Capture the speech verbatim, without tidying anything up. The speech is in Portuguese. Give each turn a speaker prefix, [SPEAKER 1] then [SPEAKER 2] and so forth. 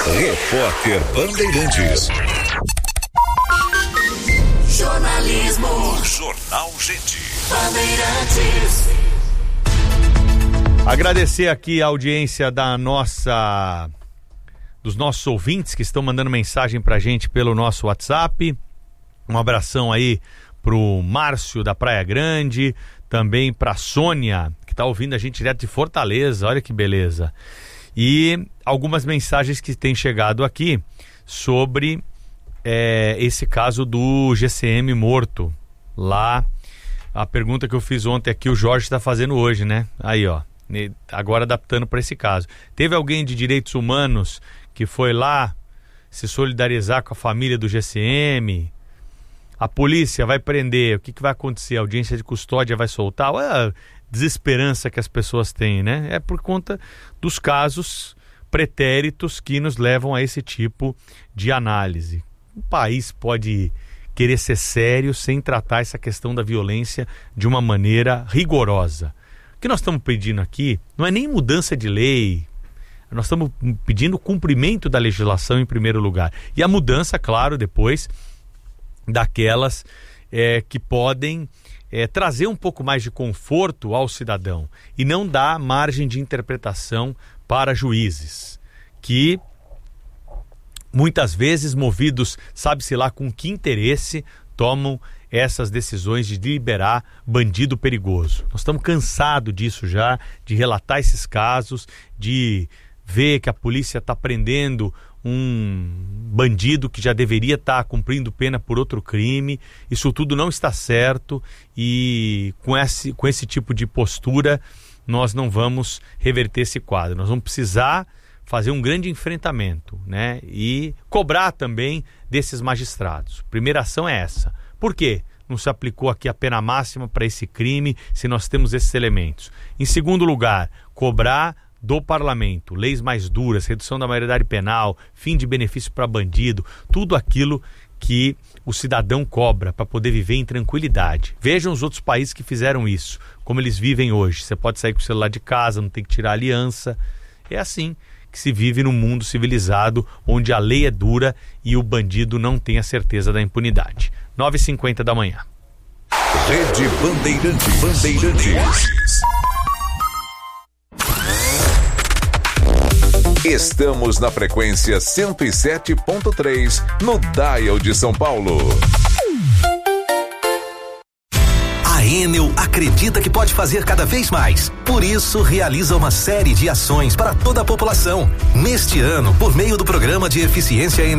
[SPEAKER 1] Repórter Bandeirantes.
[SPEAKER 2] Jornalismo.
[SPEAKER 1] Jornal Gente.
[SPEAKER 2] Bandeirantes.
[SPEAKER 3] Agradecer aqui a audiência da nossa, dos nossos ouvintes que estão mandando mensagem pra gente pelo nosso WhatsApp. Um abração aí pro Márcio da Praia Grande, também pra Sônia, que tá ouvindo a gente direto de Fortaleza, olha que beleza. E algumas mensagens que têm chegado aqui sobre é, esse caso do G C M morto lá. A pergunta que eu fiz ontem aqui, o Jorge está fazendo hoje, né? Aí, ó, agora adaptando para esse caso. Teve alguém de direitos humanos que foi lá se solidarizar com a família do G C M? A polícia vai prender, o que, que vai acontecer? A audiência de custódia vai soltar? Olha a desesperança que as pessoas têm, né? É por conta dos casos pretéritos que nos levam a esse tipo de análise. O país pode querer ser sério sem tratar essa questão da violência de uma maneira rigorosa. O que nós estamos pedindo aqui não é nem mudança de lei, nós estamos pedindo cumprimento da legislação em primeiro lugar. E a mudança, claro, depois daquelas é, que podem é, trazer um pouco mais de conforto ao cidadão e não dar margem de interpretação para juízes, que muitas vezes, movidos, sabe-se lá com que interesse, tomam essas decisões de liberar bandido perigoso. Nós estamos cansados disso já, de relatar esses casos, de ver que a polícia está prendendo um bandido que já deveria estar cumprindo pena por outro crime. Isso tudo não está certo e com esse, com esse tipo de postura nós não vamos reverter esse quadro. Nós vamos precisar fazer um grande enfrentamento, né? E cobrar também desses magistrados. Primeira ação é essa. Por quê? Não se aplicou aqui a pena máxima para esse crime se nós temos esses elementos. Em segundo lugar, cobrar do parlamento leis mais duras, redução da maioridade penal, fim de benefício para bandido, tudo aquilo que o cidadão cobra para poder viver em tranquilidade. Vejam os outros países que fizeram isso, como eles vivem hoje. Você pode sair com o celular de casa, não tem que tirar a aliança. É assim que se vive num mundo civilizado, onde a lei é dura e o bandido não tem a certeza da impunidade. nove e cinquenta da manhã.
[SPEAKER 1] Rede Bandeirantes. Bandeirantes. Estamos na frequência cento e sete ponto três, no Dial de São Paulo.
[SPEAKER 4] A Enel acredita que pode fazer cada vez mais. Por isso, realiza uma série de ações para toda a população. Neste ano, por meio do Programa de Eficiência